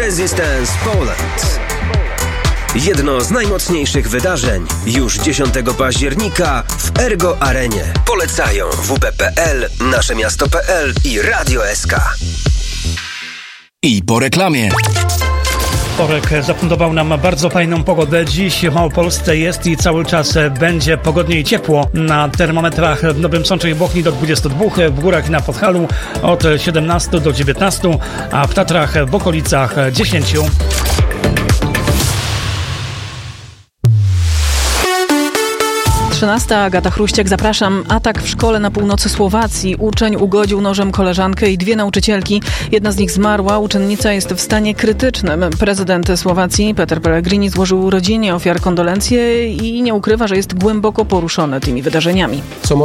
Resistance Poland. Jedno z najmocniejszych wydarzeń już 10 października w Ergo Arenie. Polecają WP.pl, Naszemiasto.pl i Radio SK. I po reklamie. Wtorek zafundował nam bardzo fajną pogodę. Dziś w Małopolsce jest i cały czas będzie pogodnie i ciepło. Na termometrach w Nowym Sączu i Bochni do 22, w górach na Podhalu od 17 do 19, a w Tatrach w okolicach 10. Agata Chruściak, zapraszam. Atak w szkole na północy Słowacji. Uczeń ugodził nożem koleżankę i 2 nauczycielki. Jedna z nich zmarła. Uczennica jest w stanie krytycznym. Prezydent Słowacji Peter Pellegrini złożył rodzinie ofiar kondolencje i nie ukrywa, że jest głęboko poruszony tymi wydarzeniami.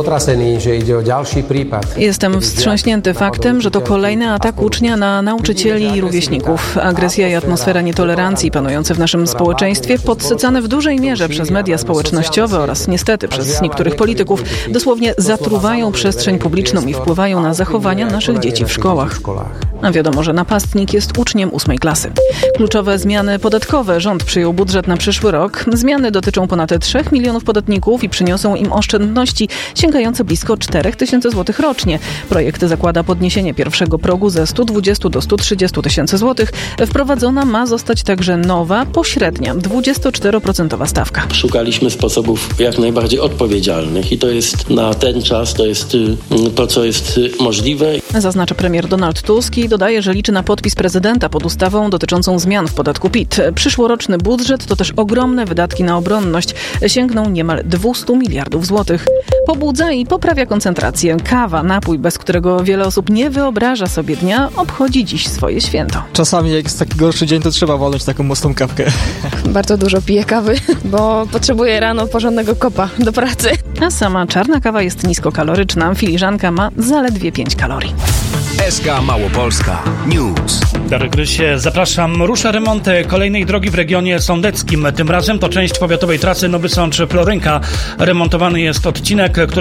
Jestem wstrząśnięty faktem, że to kolejny atak ucznia na nauczycieli i rówieśników. Agresja i atmosfera nietolerancji panujące w naszym społeczeństwie, podsycane w dużej mierze przez media społecznościowe oraz niestety przez niektórych polityków, dosłownie zatruwają przestrzeń publiczną i wpływają na zachowania naszych dzieci w szkołach. A wiadomo, że napastnik jest uczniem 8 klasy. Kluczowe zmiany podatkowe. Rząd przyjął budżet na przyszły rok. Zmiany dotyczą ponad 3 milionów podatników i przyniosą im oszczędności sięgające blisko 4 tysięcy złotych rocznie. Projekt zakłada podniesienie pierwszego progu ze 120 do 130 tysięcy złotych. Wprowadzona ma zostać także nowa, pośrednia, 24% stawka. Szukaliśmy sposobów jak najbardziej odpowiedzialnych i to jest na ten czas, to jest to, co jest możliwe. Zaznacza premier Donald Tusk i dodaje, że liczy na podpis prezydenta pod ustawą dotyczącą zmian w podatku PIT. Przyszłoroczny budżet to też ogromne wydatki na obronność. Sięgną niemal 200 miliardów złotych. Pobudza i poprawia koncentrację. Kawa, napój, bez którego wiele osób nie wyobraża sobie dnia, obchodzi dziś swoje święto. Czasami jak jest taki gorszy dzień, to trzeba walnąć taką mocną kawkę. Bardzo dużo piję kawy, bo potrzebuję rano porządnego kopa do pracy. A sama czarna kawa jest niskokaloryczna. Filiżanka ma zaledwie 5 kalorii. SK Małopolska News. Darek Grysie, zapraszam. Rusza remont kolejnej drogi w regionie sądeckim. Tym razem to część powiatowej trasy Nowy Sącz-Florynka. Remontowany jest odcinek, który